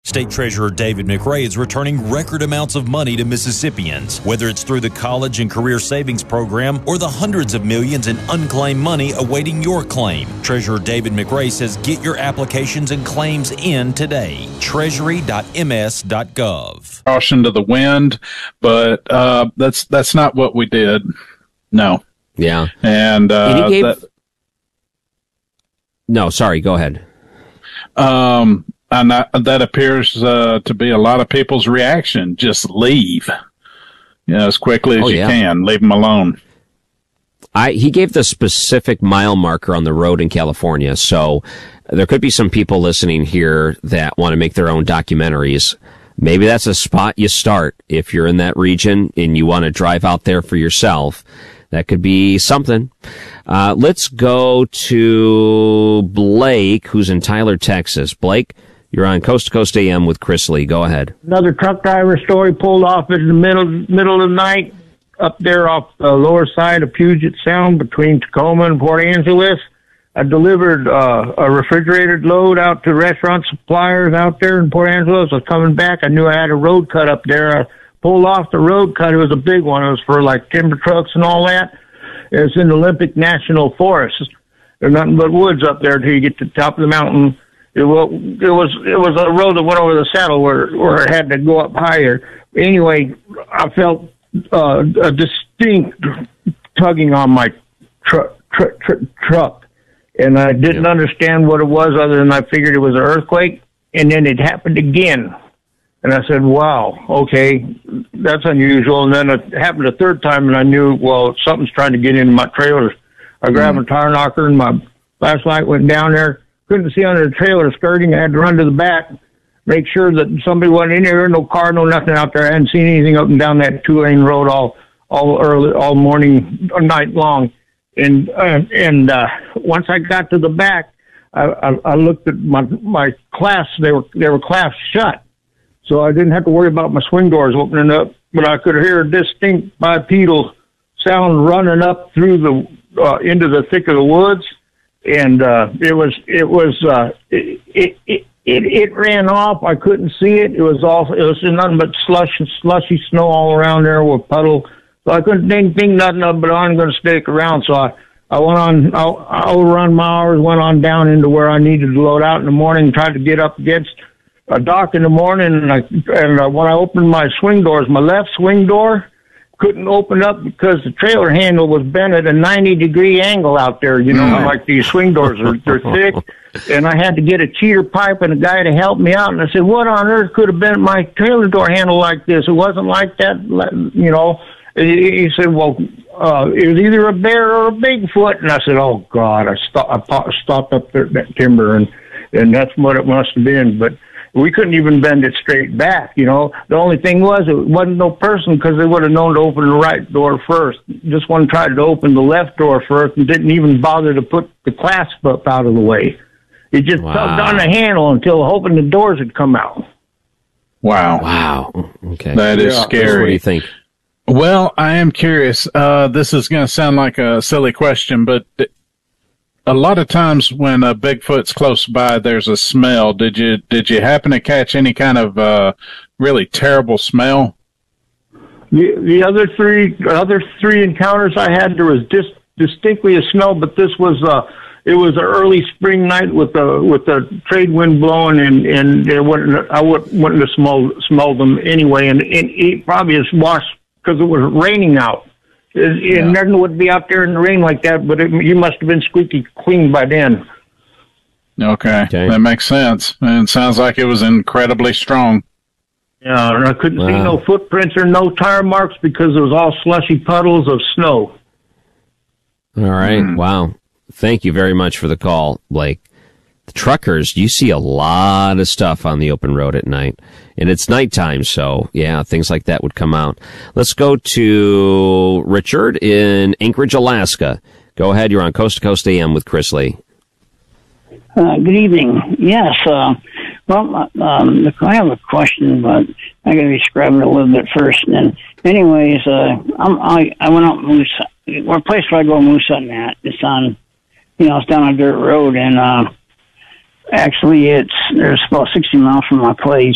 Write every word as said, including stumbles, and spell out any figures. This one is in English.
State Treasurer David McRae is returning record amounts of money to Mississippians, whether it's through the College and Career Savings Program or the hundreds of millions in unclaimed money awaiting your claim. Treasurer David McRae says get your applications and claims in today. treasury dot m s dot gov. Caution to the wind, but uh, that's that's not what we did. No. Yeah. And, uh, and he gave... that, no, sorry, go ahead. Um, and that, that appears uh, to be a lot of people's reaction. Just leave, you know, as quickly as oh, you yeah. can. Leave them alone. I he gave the specific mile marker on the road in California, so there could be some people listening here that want to make their own documentaries. Maybe that's a spot you start if you're in that region and you want to drive out there for yourself. That could be something. Uh, let's go to Blake, who's in Tyler, Texas. Blake, you're on Coast to Coast A M with Chris Lee. Go ahead. Another truck driver story, pulled off in the middle middle of the night up there off the lower side of Puget Sound between Tacoma and Port Angeles. I delivered uh, a refrigerated load out to restaurant suppliers out there in Port Angeles. I was coming back. I knew I had a road cut up there. I pulled off the road cut. It was a big one. It was for like timber trucks and all that. It's in the Olympic National Forest. There's nothing but woods up there till you get to the top of the mountain. It was it was it was a road that went over the saddle where where it had to go up higher. Anyway, I felt uh, a distinct tugging on my truck tr- tr- truck, and I didn't yeah. understand what it was other than I figured it was an earthquake. And then it happened again. And I said, wow, okay, that's unusual. And then it happened a third time, and I knew, well, something's trying to get into my trailer. I grabbed mm. a tire knocker, and my flashlight went down there. Couldn't see under the trailer skirting. I had to run to the back, make sure that somebody wasn't in there, no car, no nothing out there. I hadn't seen anything up and down that two-lane road all all early, all morning, or night long. And uh, and uh, once I got to the back, I, I, I looked at my my clasps. They were they were clasped shut. So I didn't have to worry about my swing doors opening up, but I could hear a distinct bipedal sound running up through the, uh, into the thick of the woods. And, uh, it was, it was, uh, it, it, it, it, it ran off. I couldn't see it. It was all, it was nothing but slush and slushy snow all around there with puddle. So I couldn't think, think nothing of it, but I'm going to stick around. So I, I went on, I, I overrun my hours, went on down into where I needed to load out in the morning, tried to get up against a dock in the morning, and I and uh, when I opened my swing doors, my left swing door couldn't open up because the trailer handle was bent at a ninety degree angle out there. You know, mm. like these swing doors are they're thick, and I had to get a cheater pipe and a guy to help me out. And I said, "What on earth could have bent my trailer door handle like this? It wasn't like that, you know." He said, "Well, uh, it was either a bear or a Bigfoot." And I said, "Oh God!" I stopped. I stopped up there, that timber, and and that's what it must have been, but. We couldn't even bend it straight back, you know. The only thing was it wasn't no person because they would have known to open the right door first. This one tried to open the left door first and didn't even bother to put the clasp up out of the way. It just wow. tugged on the handle until hoping the doors had come out. Wow. Wow. Okay. That is yeah. scary. What do you think? Well, I am curious. Uh, this is going to sound like a silly question, but a lot of times when a Bigfoot's close by, there's a smell. Did you did you happen to catch any kind of uh, really terrible smell? The the other three other three encounters I had, there was dis, distinctly a smell, but this was uh it was an early spring night with the with the trade wind blowing, and and it wouldn't I wouldn't, wouldn't have smelled smelled them anyway, and it, it probably is washed because it was raining out. It, yeah. it never would be out there in the rain like that, but it, you must have been squeaky clean by then. Okay. okay, that makes sense. And it sounds like it was incredibly strong. Yeah, and I couldn't wow. see no footprints or no tire marks because it was all slushy puddles of snow. All right, mm. wow. Thank you very much for the call, Blake. The truckers, you see a lot of stuff on the open road at night. And it's nighttime, so, yeah, things like that would come out. Let's go to Richard in Anchorage, Alaska. Go ahead. You're on Coast to Coast A M with Chris Lee. Uh, good evening. Yes, uh, well, um, I have a question, but I got to describe it a little bit first. And anyways, uh, I'm, I, I went out moose, or a place where I go moose hunting at. It's on, you know, it's down a dirt road, and, uh, actually, it's there's about sixty miles from my place,